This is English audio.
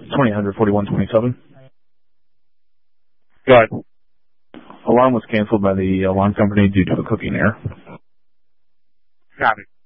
2000 4127. Go ahead. Alarm was canceled by the alarm company due to a cooking error. Got it.